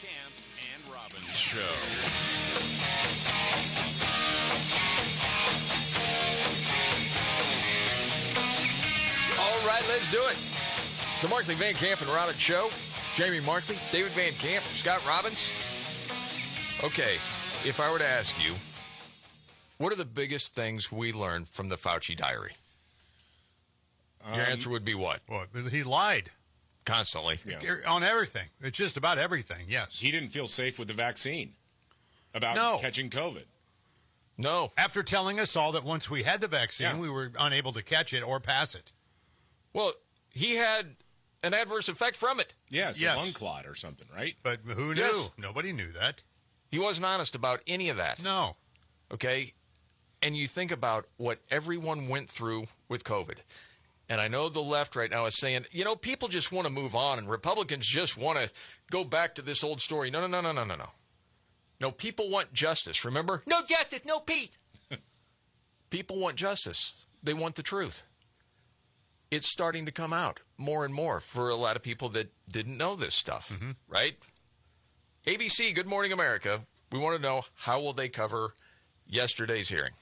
Camp and Robbins Show. All right, let's do it. The Markley, Van Camp, and Robbins Show. Jamie Markley, David Van Camp, Scott Robbins. Okay, if I were to ask you, what are the biggest things we learned from the Fauci diary? Your answer would be what? Well, he lied. Constantly. Yeah. On everything. It's just about everything, yes. He didn't feel safe with the vaccine about catching COVID. No. After telling us all that once we had the vaccine, we were unable to catch it or pass it. Well, he had an adverse effect from it. Yes, a lung clot or something, right? But who knew? Yes. Nobody knew that. He wasn't honest about any of that. No. Okay? And you think about what everyone went through with COVID. And I know the left right now is saying, people just want to move on and Republicans just want to go back to this old story. No. No, people want justice, remember? No justice, no peace. People want justice. They want the truth. It's starting to come out more and more for a lot of people that didn't know this stuff, right? ABC, Good Morning America, we want to know how will they cover yesterday's hearing.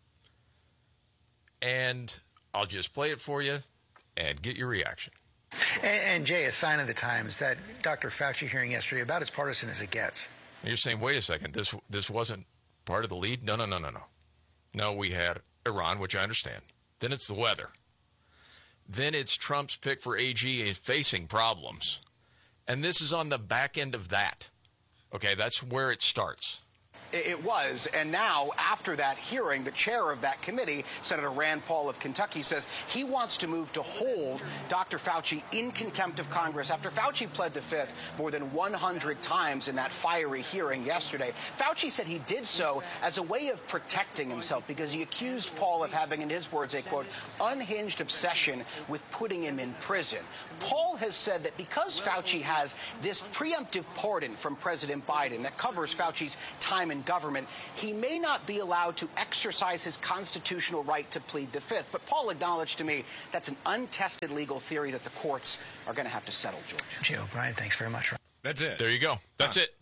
And I'll just play it for you and get your reaction. And Jay, a sign of the times that Dr. Fauci hearing yesterday about as partisan as it gets. You're saying, wait a second, this wasn't part of the lead? No. No, we had Iran, which I understand. Then it's the weather. Then it's Trump's pick for AG and facing problems. And this is on the back end of that. Okay, that's where it starts. It was. And now, after that hearing, the chair of that committee, Senator Rand Paul of Kentucky, says he wants to move to hold Dr. Fauci in contempt of Congress after Fauci pled the fifth more than 100 times in that fiery hearing yesterday. Fauci said he did so as a way of protecting himself because he accused Paul of having, in his words, a, quote, unhinged obsession with putting him in prison. Paul has said that because Fauci has this preemptive pardon from President Biden that covers Fauci's time in government, he may not be allowed to exercise his constitutional right to plead the fifth. But Paul acknowledged to me that's an untested legal theory that the courts are going to have to settle, George. Jay O'Brien, thanks very much. That's it. There you go. That's it.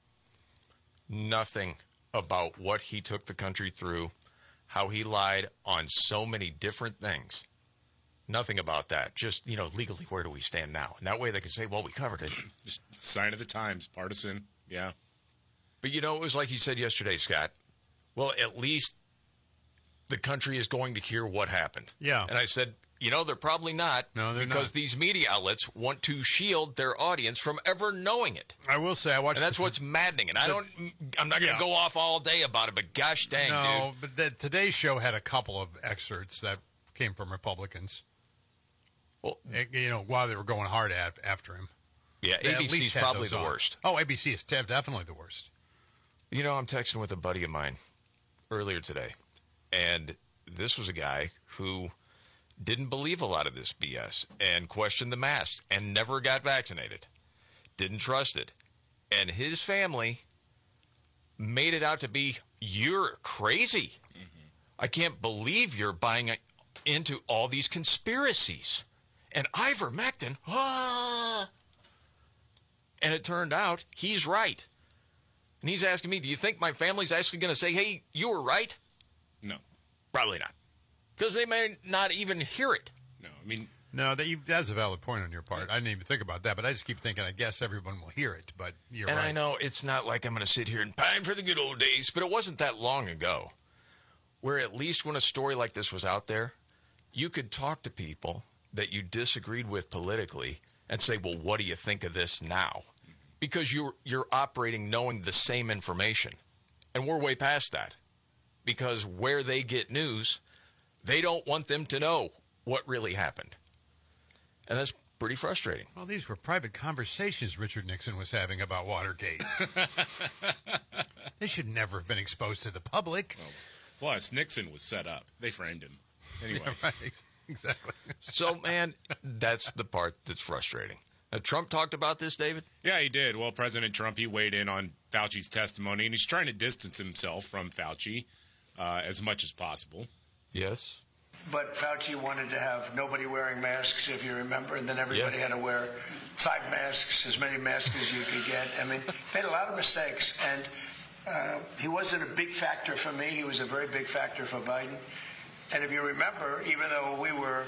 Nothing about what he took the country through, how he lied on so many different things. Nothing about that. Just, legally, where do we stand now? And that way they can say, well, we covered it. Just sign of the times, partisan. Yeah. But, it was like you said yesterday, Scott. Well, at least the country is going to hear what happened. Yeah. And I said, they're probably not. No, they're because not. These media outlets want to shield their audience from ever knowing it. I will say, I watched. And that's what's maddening. And I'm not going to go off all day about it, but gosh dang, no, dude. but Today's Show had a couple of excerpts that came from Republicans. Well, while they were going hard after him. Yeah, ABC's probably the worst. Oh, ABC is definitely the worst. I'm texting with a buddy of mine earlier today, and this was a guy who didn't believe a lot of this BS and questioned the masks and never got vaccinated, didn't trust it. And his family made it out to be, you're crazy. I can't believe you're buying into all these conspiracies. And ivermectin, And it turned out he's right. And he's asking me, do you think my family's actually going to say, hey, you were right? No. Probably not. Because they may not even hear it. No, No, that's a valid point on your part. I didn't even think about that, but I just keep thinking, I guess everyone will hear it, but you're right. And I know it's not like I'm going to sit here and pine for the good old days, but it wasn't that long ago where at least when a story like this was out there, you could talk to people that you disagreed with politically and say, well, what do you think of this now? Because you're operating knowing the same information. And we're way past that. Because where they get news, they don't want them to know what really happened. And that's pretty frustrating. Well, these were private conversations Richard Nixon was having about Watergate. They should never have been exposed to the public. Well, plus, Nixon was set up. They framed him. Anyway. Yeah, right. Exactly. So, man, that's the part that's frustrating. Now, Trump talked about this, David? Yeah, he did. Well, President Trump, he weighed in on Fauci's testimony, and he's trying to distance himself from Fauci as much as possible. Yes. but Fauci wanted to have nobody wearing masks, if you remember, and then everybody had to wear 5 masks, as many masks as you could get. I mean, made a lot of mistakes, and he wasn't a big factor for me. He was a very big factor for Biden. And if you remember, even though we were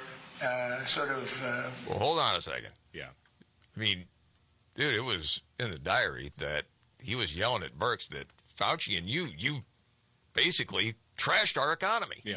Well, hold on a second. Yeah. I mean, dude, it was in the diary that he was yelling at Birx that Fauci and you basically trashed our economy. Yeah.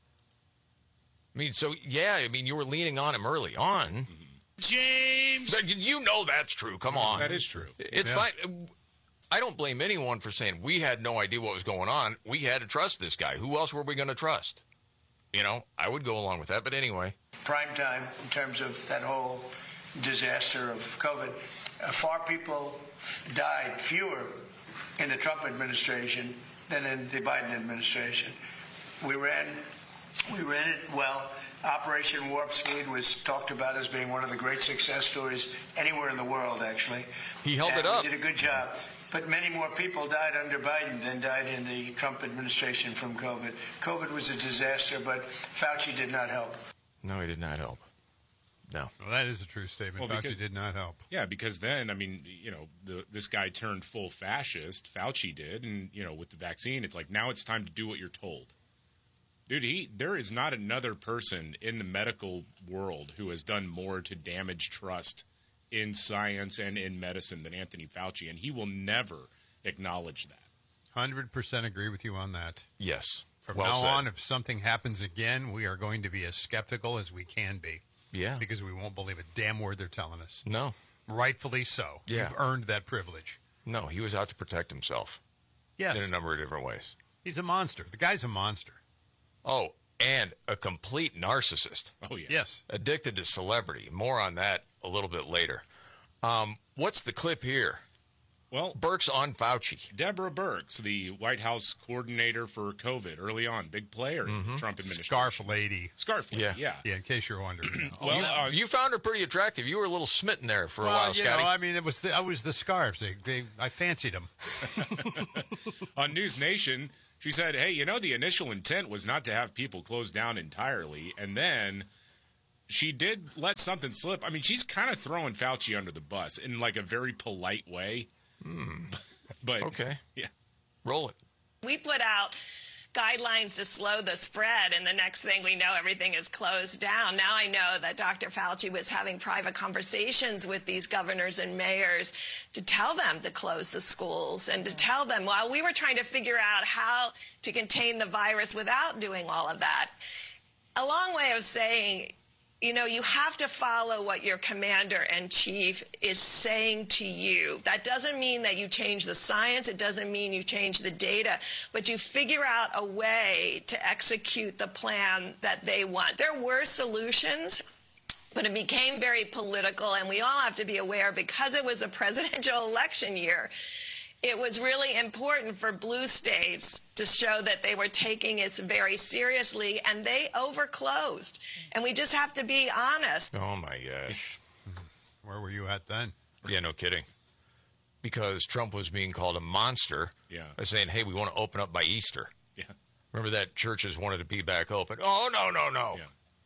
I mean, so, you were leaning on him early on. James! You know that's true. Come on. That is true. It's fine. I don't blame anyone for saying we had no idea what was going on. We had to trust this guy. Who else were we going to trust? I would go along with that. But anyway. Prime time in terms of that whole disaster of COVID. Far people died, fewer in the Trump administration than in the Biden administration. We ran it well. Operation Warp Speed was talked about as being one of the great success stories anywhere in the world, actually. He held it up. He did a good job. But many more people died under Biden than died in the Trump administration from COVID. COVID was a disaster, but Fauci did not help. No, he did not help. No. Well, that is a true statement. Well, Fauci did not help. Yeah, because then, this guy turned full fascist. Fauci did. And, with the vaccine, it's like, now it's time to do what you're told. Dude, there is not another person in the medical world who has done more to damage trust in science and in medicine than Anthony Fauci, and he will never acknowledge that. 100% agree with you on that. Yes. From now on, if something happens again, we are going to be as skeptical as we can be. Yeah. Because we won't believe a damn word they're telling us. No. Rightfully so. Yeah. You've earned that privilege. No, he was out to protect himself. Yes. In a number of different ways. He's a monster. The guy's a monster. Oh, and a complete narcissist. Oh, yeah. Yes. Addicted to celebrity. More on that a little bit later. What's the clip here? Well, Birx on Fauci. Deborah Birx, the White House coordinator for COVID early on, big player in the Trump administration. Scarf lady. Scarf lady, yeah. Yeah, in case you're wondering. Well, you found her pretty attractive. You were a little smitten there for a while, Scotty. It was the scarves. I fancied them. On News Nation, she said, hey, the initial intent was not to have people close down entirely, and then she did let something slip. I mean, she's kind of throwing Fauci under the bus in like a very polite way. But okay. Yeah. Roll it. We put out guidelines to slow the spread, and the next thing we know, everything is closed down. Now I know that Dr. Fauci was having private conversations with these governors and mayors to tell them to close the schools and to tell them, while we were trying to figure out how to contain the virus without doing all of that. A long way of saying, you have to follow what your commander-in-chief is saying to you. That doesn't mean that you change the science. It doesn't mean you change the data. But you figure out a way to execute the plan that they want. There were solutions, but it became very political. And we all have to be aware, because it was a presidential election year, it was really important for blue states to show that they were taking it very seriously, and they overclosed. And we just have to be honest. Oh, my gosh. Where were you at then? Yeah, no kidding. Because Trump was being called a monster. Yeah. By saying, hey, we want to open up by Easter. Yeah. Remember that churches wanted to be back open. Oh, no. Yeah.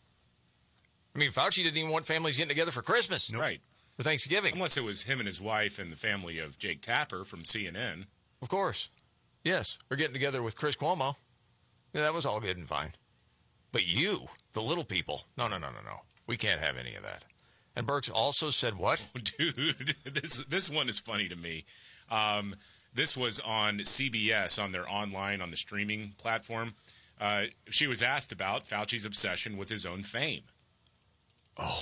I mean, Fauci didn't even want families getting together for Christmas. Nope. Right. For Thanksgiving. Unless it was him and his wife and the family of Jake Tapper from CNN. Of course. Yes. Or getting together with Chris Cuomo. Yeah, that was all good and fine. But you, the little people, no. We can't have any of that. And Birx also said what? Dude, this one is funny to me. This was on CBS, on their online, on the streaming platform. She was asked about Fauci's obsession with his own fame. Oh.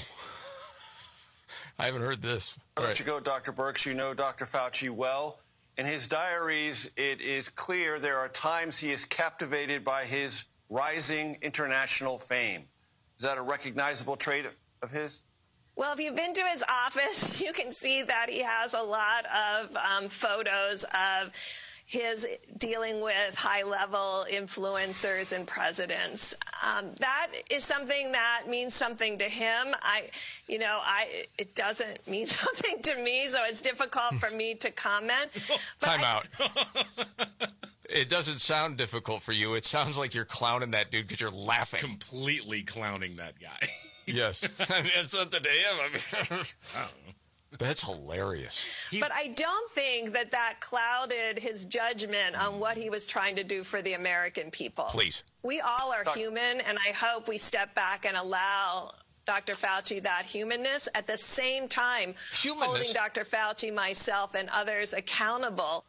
I haven't heard this. I'll let you go, Dr. Birx. You know Dr. Fauci well. In his diaries, it is clear there are times he is captivated by his rising international fame. Is that a recognizable trait of his? Well, if you've been to his office, you can see that he has a lot of photos of his dealing with high-level influencers and presidents. That is something that means something to him. It doesn't mean something to me, so it's difficult for me to comment. Time out. It doesn't sound difficult for you. It sounds like you're clowning that dude because you're laughing. Completely clowning that guy. Yes. I mean, that's what the damn. I mean, I don't know. that's hilarious. But I don't think that clouded his judgment on what he was trying to do for the American people. Please. We all are human, and I hope we step back and allow Dr. Fauci that humanness, at the same time holding Dr. Fauci, myself, and others accountable.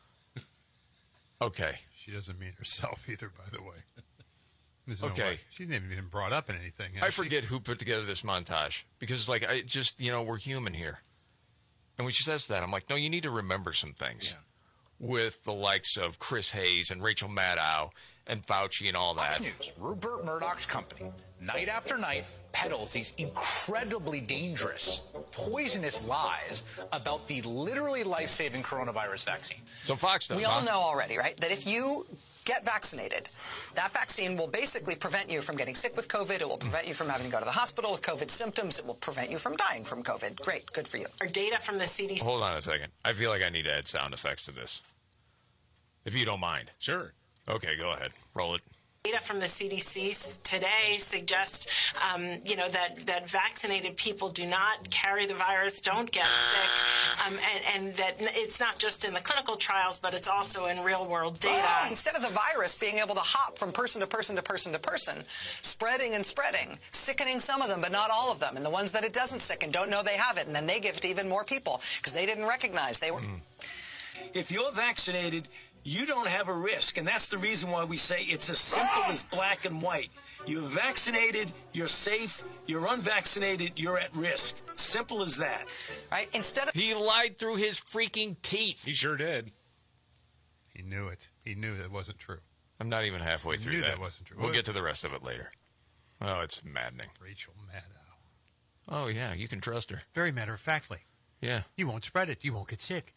Okay. She doesn't mean herself either, by the way. There's Okay. No way. She's never even brought up in anything. I forget who put together this montage because it's like, I just, we're human here. And when she says that, I'm like, no, you need to remember some things with the likes of Chris Hayes and Rachel Maddow and Fauci and all that. Fox News, Rupert Murdoch's company, night after night, peddles these incredibly dangerous, poisonous lies about the literally life-saving coronavirus vaccine. So Fox does, We all know already, right, that if you get vaccinated, that vaccine will basically prevent you from getting sick with COVID. It will prevent you from having to go to the hospital with COVID symptoms. It will prevent you from dying from COVID. Great. Good for you. Our data from the CDC. Hold on a second. I feel like I need to add sound effects to this. If you don't mind. Sure. Okay, go ahead. Roll it. Data from the CDC today suggests, that vaccinated people do not carry the virus, don't get sick, and that it's not just in the clinical trials, but it's also in real-world data. Instead of the virus being able to hop from person to person to person to person, spreading and spreading, sickening some of them, but not all of them, and the ones that it doesn't sicken don't know they have it, and then they give it to even more people because they didn't recognize they were. If you're vaccinated, you don't have a risk, and that's the reason why we say it's as simple as black and white. You're vaccinated, you're safe. You're unvaccinated, you're at risk. Simple as that. Right? He lied through his freaking teeth. He sure did. He knew it. He knew that wasn't true. I'm not even halfway through knew that wasn't true. We'll get to the rest of it later. Oh, it's maddening. Rachel Maddow. Oh, yeah, you can trust her. Very matter-of-factly. Yeah. You won't spread it. You won't get sick.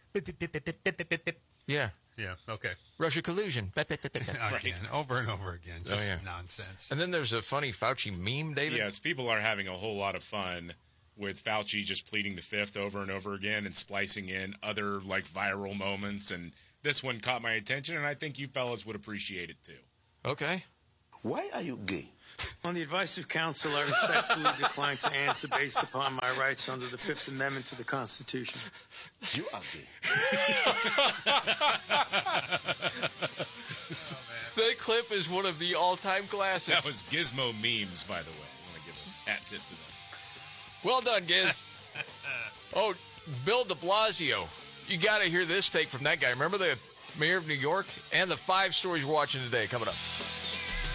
Yeah. Yeah, okay. Russia collusion. Again, over and over again. Just nonsense. And then there's a funny Fauci meme, David. Yes, people are having a whole lot of fun with Fauci just pleading the fifth over and over again and splicing in other, viral moments. And this one caught my attention, and I think you fellas would appreciate it, too. Okay. Why are you gay? On the advice of counsel, I respectfully decline to answer based upon my rights under the Fifth Amendment to the Constitution. You are gay. That clip is one of the all-time classics. That was Gizmo memes, by the way. I want to give a hat tip to them. Well done, Giz. Oh, Bill de Blasio. You got to hear this take from that guy. Remember the mayor of New York? And the 5 stories we're watching today coming up.